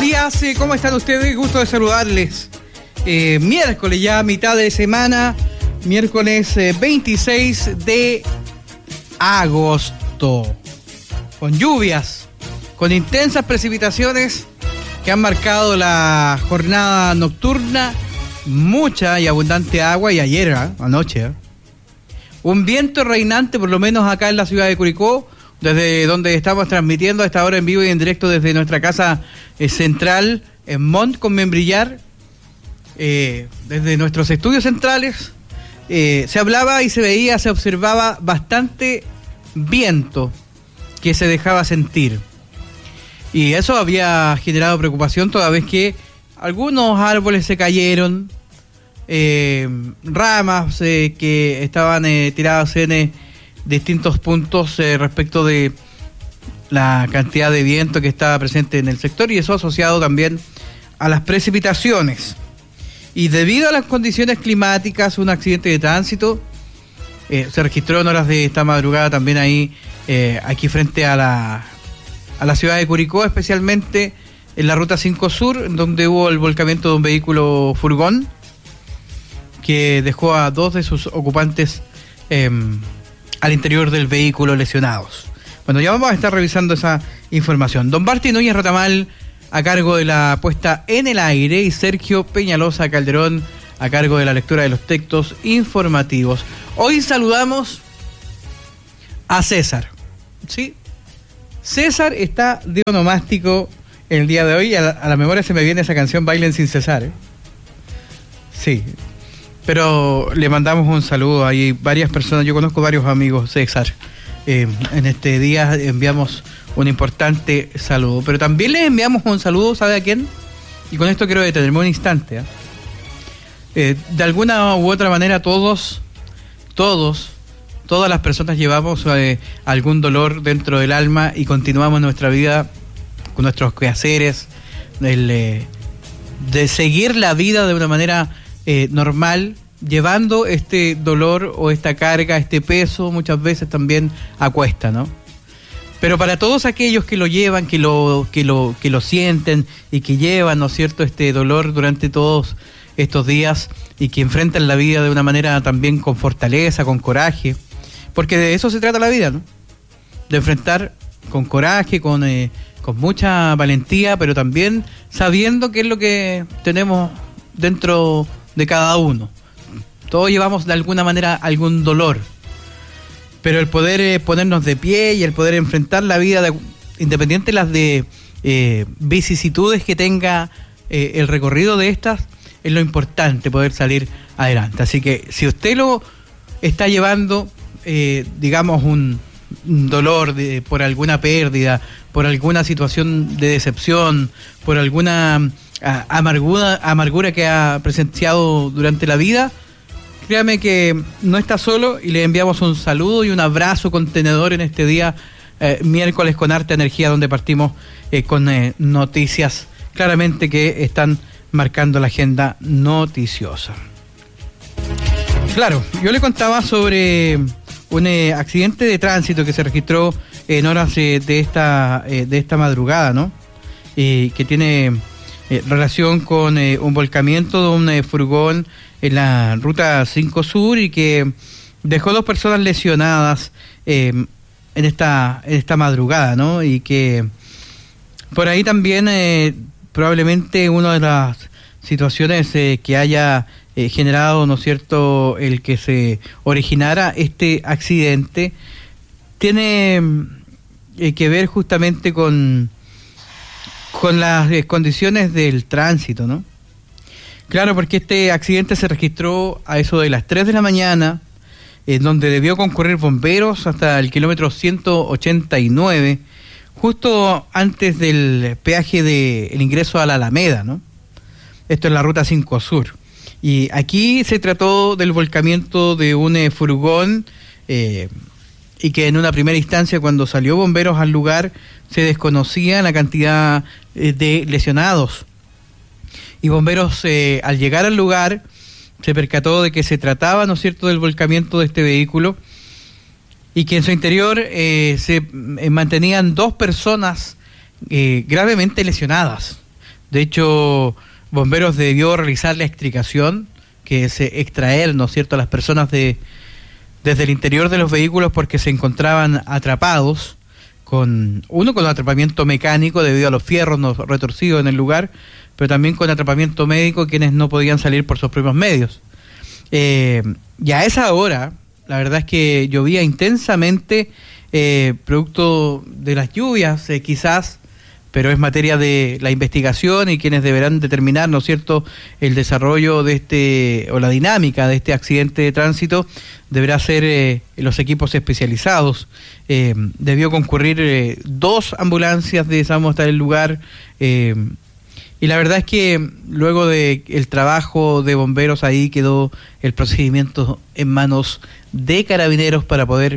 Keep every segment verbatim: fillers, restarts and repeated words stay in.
días, ¿cómo están ustedes? Gusto de saludarles. Eh, miércoles ya, mitad de semana, miércoles eh, veintiséis de agosto. Con lluvias, con intensas precipitaciones que han marcado la jornada nocturna, mucha y abundante agua, y ayer, ¿eh? anoche, ¿eh? un viento reinante, por lo menos acá en la ciudad de Curicó, desde donde estamos transmitiendo a esta hora en vivo y en directo desde nuestra casa eh, central en Mont con Membrillar, eh, desde nuestros estudios centrales. Eh, se hablaba y se veía, se observaba bastante viento que se dejaba sentir. Y eso había generado preocupación toda vez que algunos árboles se cayeron, eh, ramas eh, que estaban eh, tiradas en eh, distintos puntos eh, respecto de la cantidad de viento que estaba presente en el sector, y eso asociado también a las precipitaciones. Y debido a las condiciones climáticas, un accidente de tránsito eh, se registró en horas de esta madrugada también ahí, eh, aquí frente a la, a la ciudad de Curicó, especialmente en la ruta cinco Sur, donde hubo el volcamiento de un vehículo furgón que dejó a dos de sus ocupantes eh, al interior del vehículo lesionados. Bueno, ya vamos a estar revisando esa información. Don Barty Núñez Retamal a cargo de la puesta en el aire y Sergio Peñalosa Calderón a cargo de la lectura de los textos informativos. Hoy saludamos a César. ¿Sí? César está de onomástico el día de hoy. A la, a la memoria se me viene esa canción Bailen sin cesar, ¿eh? Sí. Pero le mandamos un saludo. Hay varias personas, yo conozco varios amigos, César. Eh, en este día enviamos un importante saludo. Pero también les enviamos un saludo, ¿sabe a quién? Y con esto quiero detenerme un instante. ¿eh? Eh, de alguna u otra manera todos, todos, todas las personas llevamos eh, algún dolor dentro del alma y continuamos nuestra vida con nuestros quehaceres, el, eh, de seguir la vida de una manera eh, normal, llevando este dolor o esta carga, este peso, muchas veces también a cuesta, ¿no? Pero para todos aquellos que lo llevan, que lo, que lo, que lo sienten y que llevan, ¿no es cierto?, este dolor durante todos estos días y que enfrentan la vida de una manera también con fortaleza, con coraje, porque de eso se trata la vida, ¿no? De enfrentar con coraje, con, eh, con mucha valentía, pero también sabiendo qué es lo que tenemos dentro de cada uno. Todos llevamos de alguna manera algún dolor, pero el poder eh, ponernos de pie y el poder enfrentar la vida, de, independiente de las de eh, vicisitudes que tenga eh, el recorrido de estas, es lo importante, poder salir adelante. Así que si usted lo está llevando, eh, digamos, un, un dolor de, por alguna pérdida, por alguna situación de decepción, por alguna a, amargura, amargura que ha presenciado durante la vida, créame que no está solo, y le enviamos un saludo y un abrazo contenedor en este día, eh, miércoles con harta energía, donde partimos eh, con eh, noticias claramente que están marcando la agenda noticiosa. Claro, yo le contaba sobre un eh, accidente de tránsito que se registró en horas eh, de esta eh, de esta madrugada, ¿no? Eh, que tiene eh, relación con eh, un volcamiento de un eh, furgón en la ruta cinco Sur y que dejó dos personas lesionadas eh, en esta en esta madrugada, ¿no? Y que por ahí también eh, probablemente una de las situaciones eh, que haya eh, generado, ¿no es cierto?, el que se originara este accidente tiene eh, que ver justamente con con las eh, condiciones del tránsito, ¿no? Claro, porque este accidente se registró a eso de las tres de la mañana, en donde debió concurrir bomberos hasta el kilómetro ciento ochenta y nueve, justo antes del peaje del ingreso a la Alameda, ¿no? Esto es la ruta cinco Sur. Y aquí se trató del volcamiento de un eh, furgón eh, y que en una primera instancia, cuando salió bomberos al lugar, se desconocía la cantidad eh, de lesionados. Y bomberos, eh, al llegar al lugar, se percató de que se trataba, ¿no es cierto?, del volcamiento de este vehículo, y que en su interior eh, se eh, mantenían dos personas eh, gravemente lesionadas. De hecho, Bomberos debió realizar la extricación, que es extraer, ¿no es cierto?, a las personas de desde el interior de los vehículos porque se encontraban atrapados, con uno con atrapamiento mecánico debido a los fierros no retorcidos en el lugar, pero también con atrapamiento médico, quienes no podían salir por sus propios medios. Eh, y a esa hora, la verdad es que llovía intensamente, eh, producto de las lluvias, eh, quizás, pero es materia de la investigación y quienes deberán determinar, ¿no es cierto?, el desarrollo de este, o la dinámica de este accidente de tránsito, deberá ser eh, los equipos especializados. Eh, debió concurrir eh, dos ambulancias de SAMU hasta el lugar, eh, y la verdad es que luego de el trabajo de bomberos ahí quedó el procedimiento en manos de carabineros para poder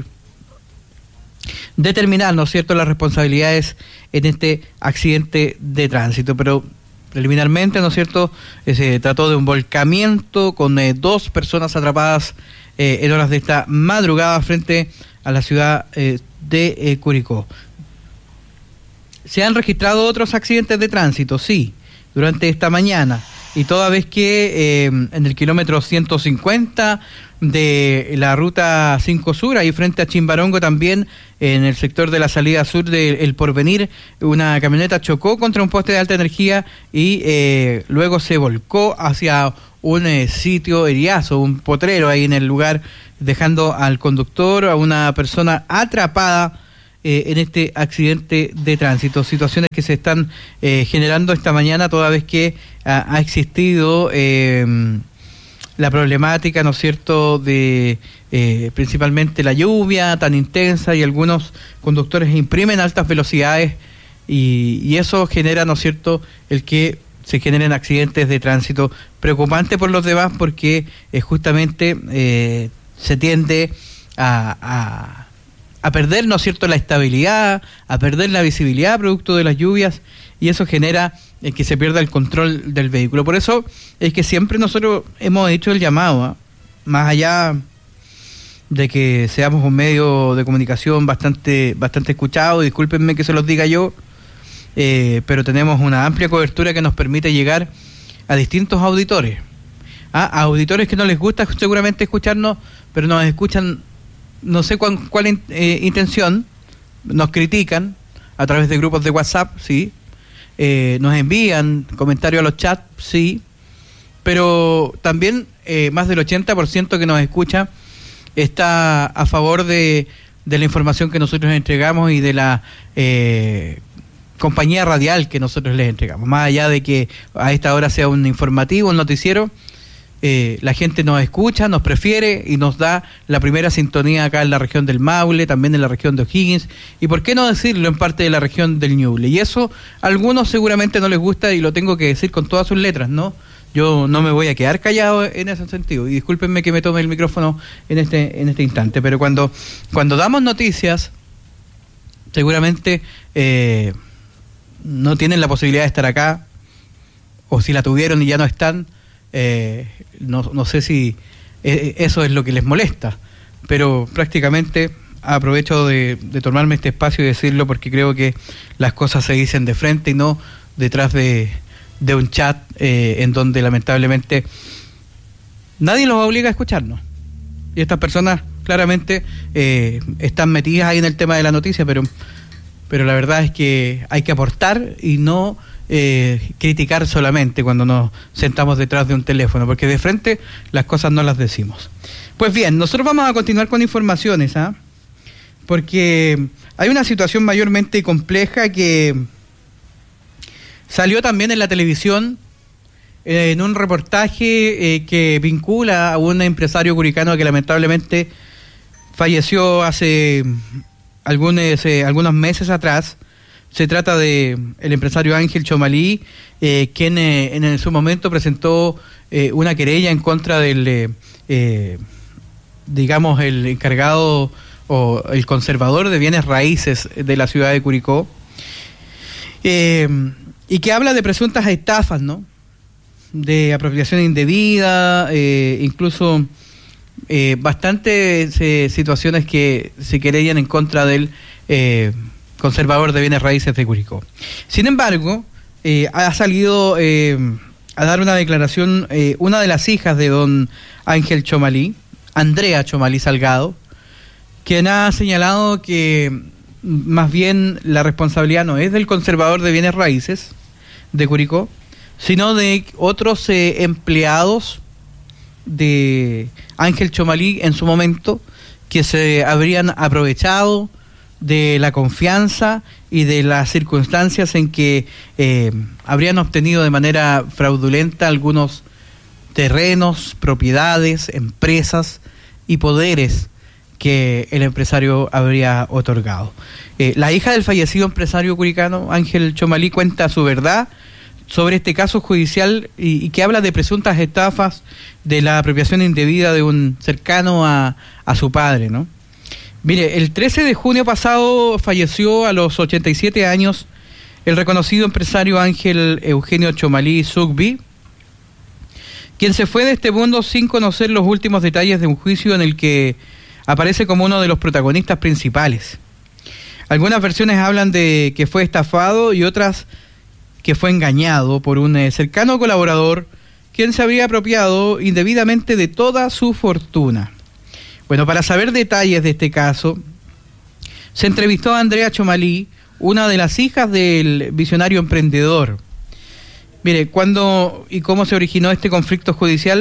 determinar, ¿no es cierto?, las responsabilidades en este accidente de tránsito. Pero preliminarmente, ¿no es cierto?, eh, se trató de un volcamiento con eh, dos personas atrapadas eh, en horas de esta madrugada frente a la ciudad eh, de eh, Curicó. ¿Se han registrado otros accidentes de tránsito? Sí, durante esta mañana, y toda vez que eh, en el kilómetro ciento cincuenta de la ruta cinco Sur, ahí frente a Chimbarongo también, en el sector de la salida sur de El Porvenir, una camioneta chocó contra un poste de alta energía y eh, luego se volcó hacia un eh, sitio eriazo, un potrero ahí en el lugar, dejando al conductor, a una persona atrapada eh, en este accidente de tránsito. Situaciones que se están eh, generando esta mañana toda vez que ha, ha existido eh, la problemática, ¿no es cierto?, de eh, principalmente la lluvia tan intensa, y algunos conductores imprimen altas velocidades y, y eso genera, ¿no es cierto?, el que se generen accidentes de tránsito. Preocupante por los demás porque eh, justamente eh, se tiende a, a, a perder, ¿no es cierto?, la estabilidad, a perder la visibilidad producto de las lluvias, y eso genera eh, que se pierda el control del vehículo. Por eso es que siempre nosotros hemos hecho el llamado, ¿eh? Más allá de que seamos un medio de comunicación bastante bastante escuchado, discúlpenme que se los diga yo, eh, pero tenemos una amplia cobertura que nos permite llegar a distintos auditores, ¿ah? A auditores que no les gusta seguramente escucharnos, pero nos escuchan, no sé cuál, cuál eh, intención, nos critican a través de grupos de WhatsApp, sí, eh, nos envían comentarios a los chats, sí, pero también eh, más del ochenta por ciento que nos escucha está a favor de, de la información que nosotros entregamos y de la eh, compañía radial que nosotros les entregamos. Más allá de que a esta hora sea un informativo, un noticiero, eh, la gente nos escucha, nos prefiere y nos da la primera sintonía acá en la región del Maule, también en la región de O'Higgins, y por qué no decirlo, en parte de la región del Ñuble. Y eso a algunos seguramente no les gusta, y lo tengo que decir con todas sus letras, ¿no? Yo no me voy a quedar callado en ese sentido, y discúlpenme que me tome el micrófono en este en este instante, pero cuando cuando damos noticias, seguramente eh, no tienen la posibilidad de estar acá, o si la tuvieron y ya no están, eh, no, no sé si eh, eso es lo que les molesta, pero prácticamente aprovecho de, de tomarme este espacio y decirlo porque creo que las cosas se dicen de frente y no detrás de de un chat eh, en donde lamentablemente nadie los obliga a escucharnos, y estas personas claramente eh, están metidas ahí en el tema de la noticia, pero pero la verdad es que hay que aportar y no eh, criticar solamente cuando nos sentamos detrás de un teléfono, porque de frente las cosas no las decimos. Pues bien, nosotros vamos a continuar con informaciones, ¿ah? Porque hay una situación mayormente compleja que salió también en la televisión, eh, en un reportaje eh, que vincula a un empresario curicano que lamentablemente falleció hace algunos, eh, algunos meses atrás. Se trata de el empresario Ángel Chomalí, eh, quien eh, en, en su momento presentó eh, una querella en contra del, eh, eh, digamos, el encargado o el conservador de bienes raíces de la ciudad de Curicó. Eh, y que habla de presuntas estafas, ¿no? De apropiación indebida, eh, incluso eh, bastantes eh, situaciones que se querellan en contra del eh, conservador de bienes raíces de Curicó. Sin embargo, eh, ha salido eh, a dar una declaración eh, una de las hijas de don Ángel Chomalí, Andrea Chomalí Salgado, quien ha señalado que más bien la responsabilidad no es del conservador de bienes raíces de Curicó, sino de otros eh, empleados de Ángel Chomalí en su momento, que se habrían aprovechado de la confianza y de las circunstancias en que eh, habrían obtenido de manera fraudulenta algunos terrenos, propiedades, empresas y poderes que el empresario habría otorgado. Eh, la hija del fallecido empresario curicano, Ángel Chomalí, cuenta su verdad sobre este caso judicial y, y que habla de presuntas estafas, de la apropiación indebida de un cercano a, a su padre, ¿no? Mire, el trece de junio pasado falleció a los ochenta y siete años el reconocido empresario Ángel Eugenio Chomalí Zugby, quien se fue de este mundo sin conocer los últimos detalles de un juicio en el que aparece como uno de los protagonistas principales. Algunas versiones hablan de que fue estafado y otras que fue engañado por un eh, cercano colaborador, quien se habría apropiado indebidamente de toda su fortuna. Bueno, para saber detalles de este caso, se entrevistó a Andrea Chomalí, una de las hijas del visionario emprendedor. Mire, ¿cuándo y cómo se originó este conflicto judicial?